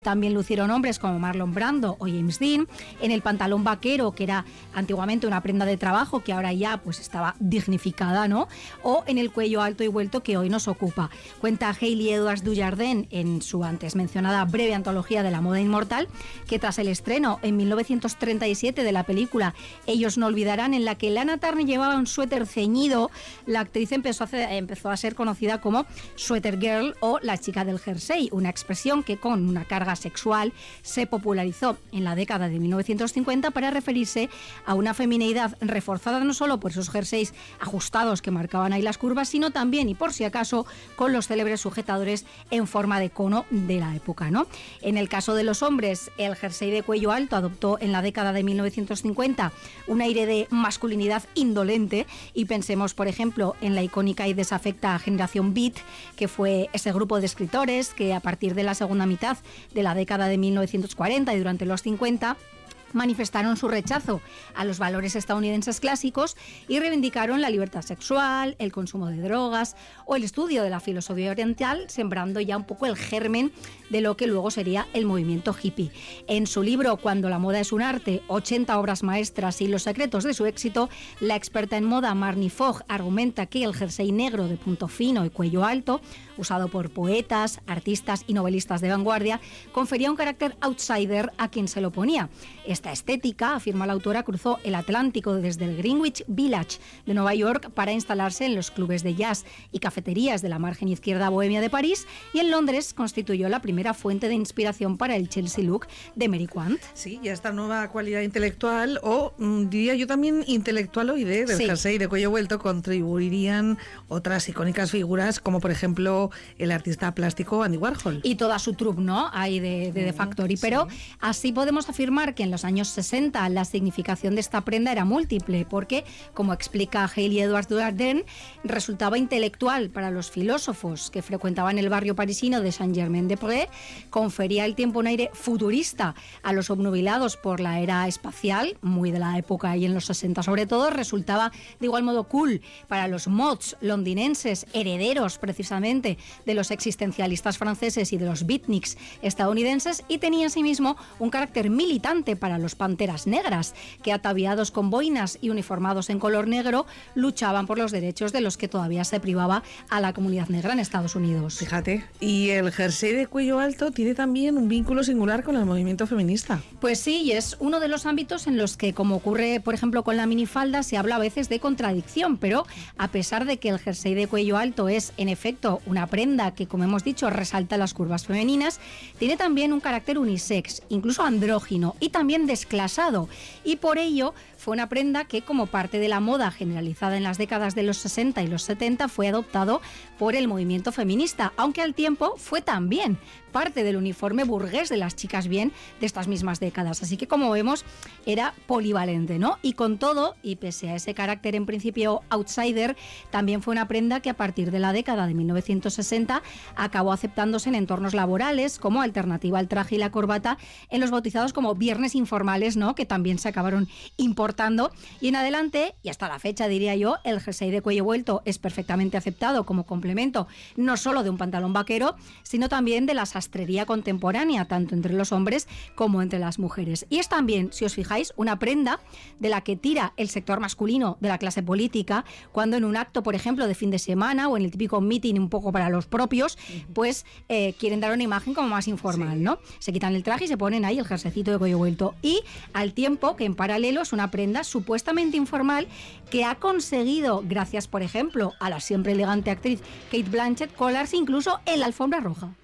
También lucieron hombres como Marlon Brando o James Dean, en el pantalón vaquero, que era antiguamente una prenda de trabajo, que ahora ya pues estaba dignificada, ¿no? O en el cuello alto y vuelto, que hoy nos ocupa. Cuenta Hayley Edwards Dujardin en su antes mencionada breve antología de la moda inmortal, que tras el estreno en 1937 de la película Ellos no olvidarán, en la que Lana Turner llevaba un suéter ceñido, la actriz empezó a ser conocida como Sweater Girl o la chica del jersey, una expresión que con una carga sexual se popularizó en la década de 1950 para referirse a una femineidad reforzada no solo por esos jerseys ajustados que marcaban ahí las curvas, sino también, y por si acaso, con los célebres sujetadores en forma de cono de la época, ¿no? En el caso de los hombres, el jersey de cuello alto adoptó en la década de 1950 un aire de masculinidad indolente, y pensemos, por ejemplo, en la icónica y desafecta generación Beat, que fue ese grupo de escritores que a partir de la segunda mitad de la década de 1940 y durante los 50 manifestaron su rechazo a los valores estadounidenses clásicos y reivindicaron la libertad sexual, el consumo de drogas o el estudio de la filosofía oriental, sembrando ya un poco el germen de lo que luego sería el movimiento hippie. En su libro Cuando la moda es un arte, 80 obras maestras y los secretos de su éxito, la experta en moda Marnie Fogg argumenta que el jersey negro de punto fino y cuello alto, usado por poetas, artistas y novelistas de vanguardia, confería un carácter outsider a quien se lo ponía. Esta estética, afirma la autora, cruzó el Atlántico desde el Greenwich Village de Nueva York para instalarse en los clubes de jazz y cafeterías de la margen izquierda bohemia de París, y en Londres constituyó la primera fuente de inspiración para el Chelsea look de Mary Quant. Sí, y esta nueva cualidad intelectual, o diría yo también intelectualoide, del jersey de cuello vuelto, contribuirían otras icónicas figuras, como por ejemplo el artista plástico Andy Warhol. Y toda su troupe, ¿no? Ahí de The Factory. Pero así podemos afirmar que en los años 60 la significación de esta prenda era múltiple, porque, como explica Hayley Edwards Dujardin, resultaba intelectual para los filósofos que frecuentaban el barrio parisino de Saint-Germain-des-Prés, confería el tiempo un aire futurista a los obnubilados por la era espacial, muy de la época y en los 60 sobre todo, resultaba de igual modo cool para los mods londinenses, herederos precisamente de los existencialistas franceses y de los beatniks estadounidenses, y tenía asimismo un carácter militante para los panteras negras, que ataviados con boinas y uniformados en color negro luchaban por los derechos de los que todavía se privaba a la comunidad negra en Estados Unidos. Fíjate, y el jersey de cuello alto tiene también un vínculo singular con el movimiento feminista. Pues sí, y es uno de los ámbitos en los que, como ocurre por ejemplo con la minifalda, se habla a veces de contradicción, pero a pesar de que el jersey de cuello alto es en efecto una prenda que, como hemos dicho, resalta las curvas femeninas, tiene también un carácter unisex, incluso andrógino y también desclasado, y por ello fue una prenda que, como parte de la moda generalizada en las décadas de los 60 y los 70, fue adoptado por el movimiento feminista, aunque al tiempo fue también parte del uniforme burgués de las chicas bien de estas mismas décadas. Así que, como vemos, era polivalente, ¿no? Y con todo, y pese a ese carácter en principio outsider, también fue una prenda que a partir de la década de 1960 acabó aceptándose en entornos laborales como alternativa al traje y la corbata, en los bautizados como viernes informales, ¿no? Que también se acabaron importando, y en adelante, y hasta la fecha diría yo, el jersey de cuello vuelto es perfectamente aceptado como complemento no solo de un pantalón vaquero, sino también de la sastrería contemporánea, tanto entre los hombres como entre las mujeres. Y es también, si os fijáis, una prenda de la que tira el sector masculino de la clase política cuando en un acto, por ejemplo, de fin de semana o en el típico meeting un poco para los propios, pues quieren dar una imagen como más informal, ¿no? Se quitan el traje y se ponen ahí el jerseycito de cuello vuelto. Y al tiempo que en paralelo es una prenda supuestamente informal que ha conseguido, gracias por ejemplo a la siempre elegante actriz Cate Blanchett, colarse incluso en la alfombra roja.